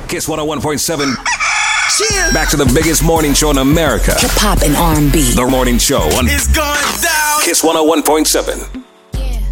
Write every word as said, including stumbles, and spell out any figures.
Kiss one oh one point seven. Back to the biggest morning show in America. Hip hop and R and B. The Morning Show on It's going down. Kiss one oh one point seven.